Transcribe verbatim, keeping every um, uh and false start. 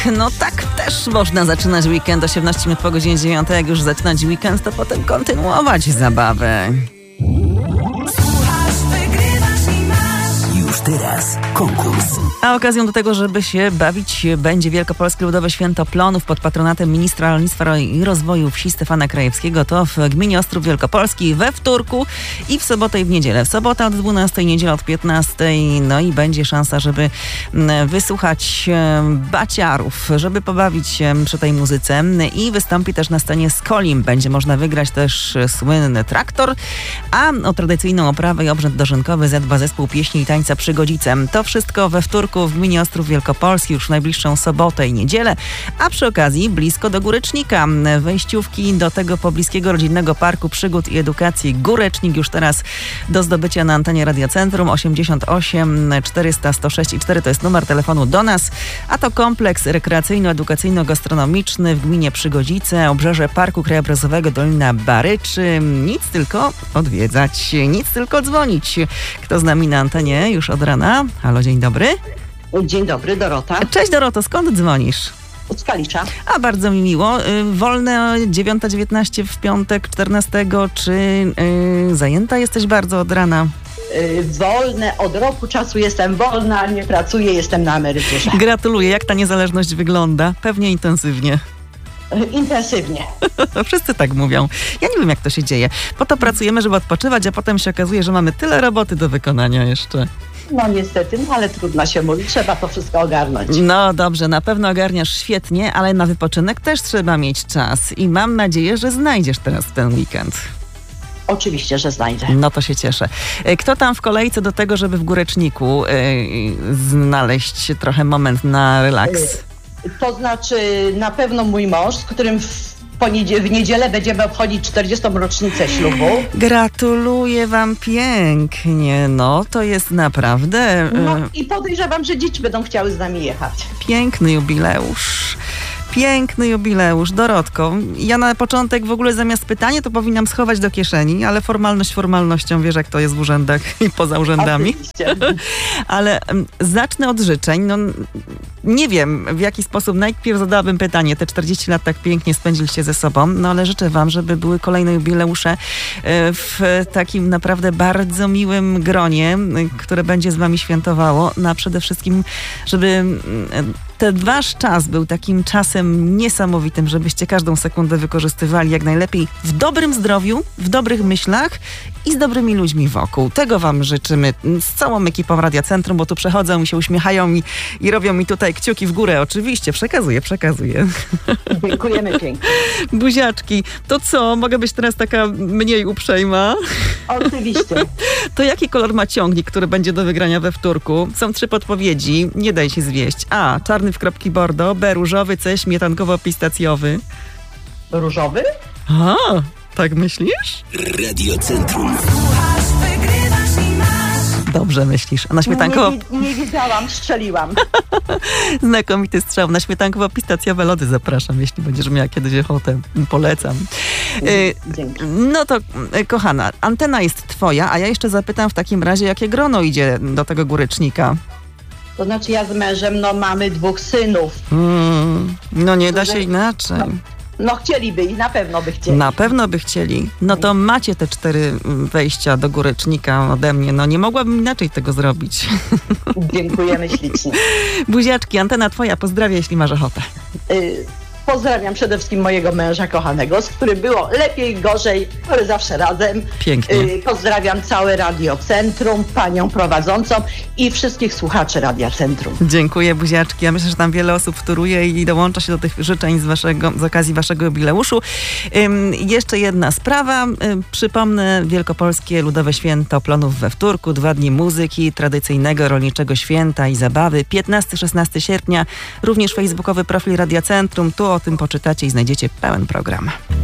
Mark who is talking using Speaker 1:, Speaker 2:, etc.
Speaker 1: No tak też można zaczynać weekend. osiemnaście minut po godzinie dziewiątej. Jak już zaczynać weekend, to potem kontynuować zabawę.
Speaker 2: Już teraz konkurs.
Speaker 1: A okazją do tego, żeby się bawić, będzie Wielkopolskie Ludowe Święto Plonów pod patronatem ministra rolnictwa i rozwoju wsi Stefana Krajewskiego. To w gminie Ostrów Wielkopolski, we wtorku i w sobotę i w niedzielę. W sobotę od dwunastej, niedziela od piętnastej. No i będzie szansa, żeby wysłuchać baciarów, żeby pobawić się przy tej muzyce. I wystąpi też na scenie Skolim. Będzie można wygrać też słynny traktor, a o tradycyjną oprawę i obrzęd dożynkowy zadba zespół pieśni i tańca Przygodzice. To wszystko we wtorku w gminie Ostrów Wielkopolski już w najbliższą sobotę i niedzielę, a przy okazji blisko do Górecznika. Wejściówki do tego pobliskiego rodzinnego parku przygód i edukacji Górecznik już teraz do zdobycia na antenie Radia Centrum. osiemdziesiąt osiem czterysta sto sześć i cztery to jest numer telefonu do nas, a to kompleks rekreacyjno-edukacyjno-gastronomiczny w gminie Przygodzice, obrzeże Parku Krajobrazowego Dolina Baryczy. Nic tylko odwiedzać, nic tylko dzwonić. Kto z nami na antenie już od rana? Halo, dzień dobry.
Speaker 3: Dzień dobry, Dorota.
Speaker 1: Cześć Doroto, skąd dzwonisz?
Speaker 3: Od Kalisza.
Speaker 1: A bardzo mi miło. Wolne dziewiąta dziewiętnaście w piątek czternastego, czy yy, zajęta jesteś bardzo od rana?
Speaker 3: Yy, wolne, od roku czasu jestem wolna, nie pracuję, jestem na emeryturze.
Speaker 1: Gratuluję. Jak ta niezależność wygląda? Pewnie intensywnie.
Speaker 3: Yy, intensywnie.
Speaker 1: Wszyscy tak mówią. Ja nie wiem, jak to się dzieje. Po to pracujemy, żeby odpoczywać, a potem się okazuje, że mamy tyle roboty do wykonania jeszcze.
Speaker 3: No niestety, no, ale trudno się mówi, trzeba to wszystko ogarnąć.
Speaker 1: No dobrze, na pewno ogarniasz świetnie, ale na wypoczynek też trzeba mieć czas i mam nadzieję, że znajdziesz teraz ten weekend.
Speaker 3: Oczywiście, że znajdę.
Speaker 1: No to się cieszę. Kto tam w kolejce do tego, żeby w Góreczniku yy, znaleźć trochę moment na relaks?
Speaker 3: Yy, to znaczy na pewno mój mąż, z którym w W niedzielę będziemy obchodzić czterdziestą rocznicę ślubu.
Speaker 1: Gratuluję wam pięknie. No, to jest naprawdę...
Speaker 3: No i podejrzewam, że dzieci będą chciały z nami jechać.
Speaker 1: Piękny jubileusz. Piękny jubileusz. Dorotko, ja na początek w ogóle zamiast pytania to powinnam schować do kieszeni, ale formalność formalnością, wiesz jak to jest w urzędach i poza urzędami.
Speaker 3: Oczywiście.
Speaker 1: Ale um, zacznę od życzeń. No, nie wiem, w jaki sposób najpierw zadałabym pytanie. Te czterdzieści lat tak pięknie spędziliście ze sobą, no ale życzę wam, żeby były kolejne jubileusze w takim naprawdę bardzo miłym gronie, które będzie z wami świętowało. No a przede wszystkim, żeby ten wasz czas był takim czasem niesamowitym, żebyście każdą sekundę wykorzystywali jak najlepiej w dobrym zdrowiu, w dobrych myślach i z dobrymi ludźmi wokół. Tego wam życzymy z całą ekipą Radia Centrum, bo tu przechodzą i się uśmiechają i, i robią mi tutaj kciuki w górę. Oczywiście, przekazuję, przekazuję.
Speaker 3: Dziękujemy pięknie.
Speaker 1: Buziaczki, to co? Mogę być teraz taka mniej uprzejma?
Speaker 3: Oczywiście.
Speaker 1: To jaki kolor ma ciągnik, który będzie do wygrania we wtorku? Są trzy podpowiedzi, nie daj się zwieść. A. Czarny w kropki bordo, B. Różowy, C. Śmietankowo-pistacjowy.
Speaker 3: Różowy?
Speaker 1: A, tak myślisz?
Speaker 2: Radio Centrum.
Speaker 1: Dobrze myślisz. A na śmietankowo...
Speaker 3: Nie, nie wiedziałam, strzeliłam.
Speaker 1: Znakomity strzał. Na śmietankowo-pistacjowe lody zapraszam, jeśli będziesz miała kiedyś ochotę. Polecam.
Speaker 3: Dzięki.
Speaker 1: No to, kochana, antena jest twoja, a ja jeszcze zapytam w takim razie, jakie grono idzie do tego Górecznika?
Speaker 3: To znaczy ja z mężem, no mamy dwóch synów.
Speaker 1: Hmm, no nie da się inaczej.
Speaker 3: No, no chcieliby i na pewno by chcieli.
Speaker 1: Na pewno by chcieli. No to macie te cztery wejścia do Górecznika ode mnie. No nie mogłabym inaczej tego zrobić.
Speaker 3: Dziękujemy ślicznie.
Speaker 1: Buziaczki, antena twoja, pozdrawiam, jeśli masz ochotę.
Speaker 3: Y- Pozdrawiam przede wszystkim mojego męża kochanego, z którym było lepiej, gorzej, ale zawsze razem.
Speaker 1: Pięknie.
Speaker 3: Yy, pozdrawiam całe Radio Centrum, panią prowadzącą i wszystkich słuchaczy Radia Centrum.
Speaker 1: Dziękuję, buziaczki. Ja myślę, że tam wiele osób wtóruje i dołącza się do tych życzeń z, waszego, z okazji waszego jubileuszu. Ym, jeszcze jedna sprawa. Ym, przypomnę, Wielkopolskie Ludowe Święto Plonów we wtorku, dwa dni muzyki, tradycyjnego rolniczego święta i zabawy. piętnastego szesnastego sierpnia, również facebookowy profil Radia Centrum. Tu o tym poczytacie i znajdziecie pełen program.